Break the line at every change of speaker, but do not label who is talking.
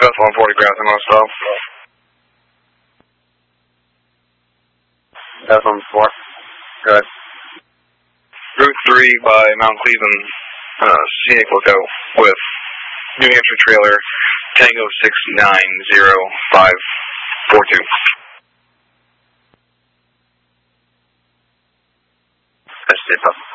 South 140 Grafton, I'm going to stop.
South 140. Go ahead.
Route 3 by Mount Cleveland, scenic lookout with New Hampshire trailer, Tango 690-542.
That's it,